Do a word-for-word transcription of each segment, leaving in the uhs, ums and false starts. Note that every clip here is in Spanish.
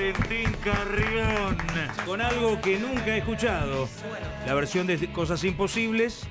Valentín Carrión con algo que nunca he escuchado. La versión de Cosas Imposibles.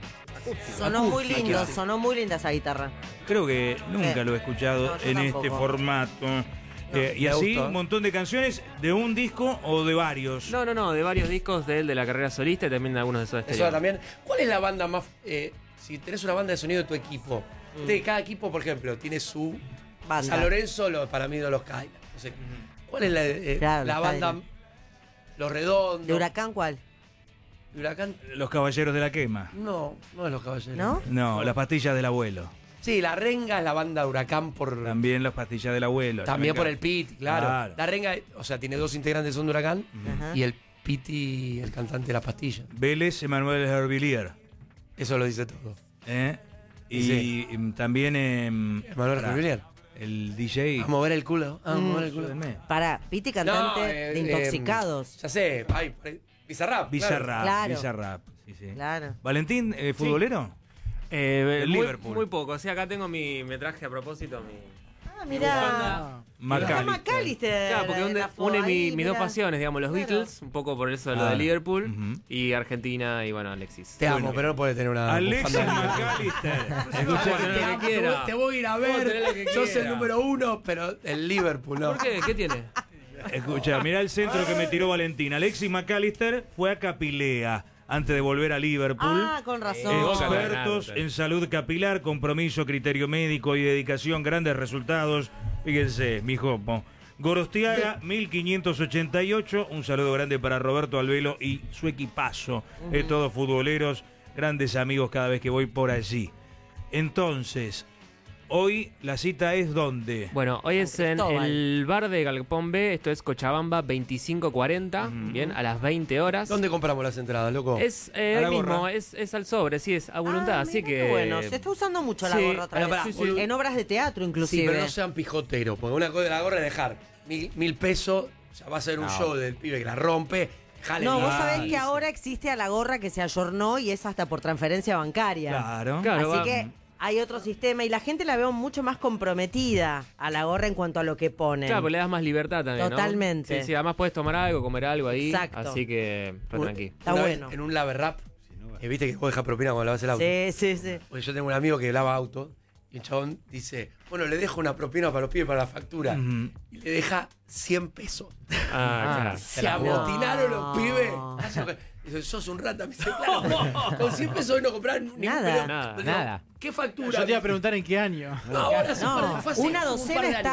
Sonó muy Acústica. lindo, sonó muy linda esa guitarra. Creo que nunca Sí. lo he escuchado No, yo en tampoco. este formato. Eh, y me así gustó. un montón de canciones de un disco o de varios. No, no, no, de varios discos de él, de la carrera solista y también de algunos de Soda Eso Stereo. también. ¿Cuál es la banda más... eh, si tenés una banda de sonido de tu equipo? Mm. De cada equipo, por ejemplo, tiene su... Banda. San Lorenzo, lo, para mí, de los Cadillacs. No sé. ¿Cuál es la, eh, Claro, la los banda... Cadillacs. Los Redondos? ¿De Huracán cuál? ¿De Huracán? Los Caballeros de la Quema. No, no es Los Caballeros. ¿No? No, las pastillas del abuelo. Sí, La Renga es la banda de Huracán por... También las pastillas del abuelo. También por el Piti, claro. Claro. La Renga, o sea, tiene dos integrantes son de Huracán. Ajá. Y el Piti, el cantante de La Pastilla. Vélez, Emanuel Hervillier. Eso lo dice todo. ¿eh? Y, Sí. y también em, Emanuel pará, Hervillier. el D J. A mover el culo. A Mm. mover el culo. Ayúdenme. Para, Piti cantante No, eh, de eh, Intoxicados. ya sé, ay, por ahí. Bizarrap. Bizarrap, Claro. Bizarrap. Sí, sí. Claro. Valentín, eh, futbolero. Eh, Del muy, Liverpool. muy poco. Sí, acá tengo mi. Me traje a propósito mi. Ah, mirá. Macalister. McAllister. Claro, porque une, la foto une mi- ahí, mis dos mirá. pasiones, digamos, los Claro. Beatles, un poco por eso de lo Ah. de Liverpool, Ujú. y Argentina, y bueno, Alexis. Te amo, Bueno. pero no puedes tener una. Alexis bufanda. McAllister. Puedo Escuchá, tener lo que quiera. Te voy a ir a Puedo tener lo ver. que Sos quiera. el número uno, pero el Liverpool, ¿no? ¿Por qué? ¿Qué tiene? escuchá, mirá el centro que me tiró Valentín. Alexis McAllister fue a Capilea antes de volver a Liverpool. Ah, con razón. Eh, Expertos Claro. en salud capilar, compromiso, criterio médico y dedicación, grandes resultados. Fíjense, mi jopo. Gorostiaga, mil quinientos ochenta y ocho. Un saludo grande para Roberto Albelo y su equipazo. Eh, todos futboleros, grandes amigos cada vez que voy por allí. Entonces, hoy la cita es ¿dónde? Bueno, hoy es en Cristóbal. el bar de Galpón B, esto es Cochabamba veinticinco cuarenta, bien, a las veinte horas. ¿Dónde compramos las entradas, loco? Es eh, A la ahí mismo, gorra. es, es al sobre, sí, es a voluntad, Ah, así mirá que... qué bueno, se está usando mucho la Sí. gorra otra Pero vez. pará, Sí, sí. boludo. En obras de teatro Sí, inclusive. pero no sean pijoteros, porque una cosa de la gorra es dejar mil, mil pesos, o sea, va a ser un No. show del pibe que la rompe. Jale No, mil. vos sabés Ah, que sí. ahora existe a la gorra que se ayornó y es hasta por transferencia bancaria. Claro. Claro. Así va. que hay otro sistema y la gente la veo mucho más comprometida a la gorra en cuanto a lo que ponen. Claro, pues le das más libertad también, ¿no? Totalmente. Sí, sí, además puedes tomar algo, comer algo ahí, Exacto. así que re Un- tranqui. Está una bueno. vez en un lave rap, eh, viste que vos dejas propina cuando lavas el auto. Sí, sí, sí. Porque yo tengo un amigo que lava auto y un chabón dice, bueno, le dejo una propina para los pibes para la factura. Ujú. Y le deja cien pesos. Ah, claro. Se amotinaron No. los pibes. Dice, sos un rata. Me dice, claro, con cien pesos hoy no compraron ningún Nada. pero- Nada. pero, Nada. ¿Qué factura? Yo te iba a preguntar en qué año. No, ahora sí, No, fue hace una un par docena de está